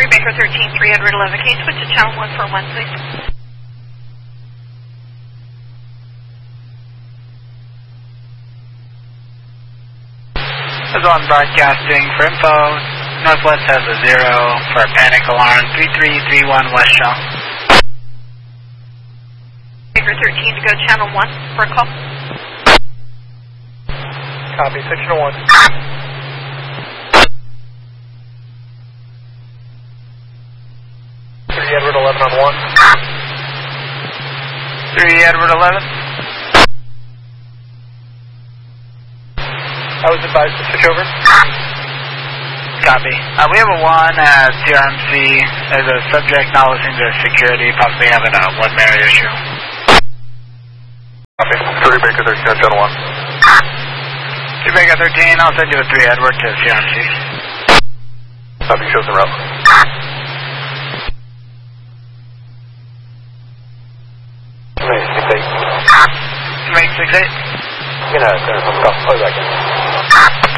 3 Baker 13, 311. Can you switch to channel 1 for 1, please? This is on broadcasting for info. Northwest has a 0 for a panic alarm. 3331 West Shell. Baker 13 to go channel 1 for a call. Copy, section 1. 3 Edward 11 on 1. 3 Edward 11. I was advised to switch over. Copy. We have a 1 at CRMC. There's a subject not listening to security, possibly having a 1 Mary issue. Copy. 3 Baker 13 on channel 1. 3 Baker 13, I'll send you a 3 Edward to CRMC. Copy, shows the route. Make 6-8. You're gonna turn some stuff. Play back in.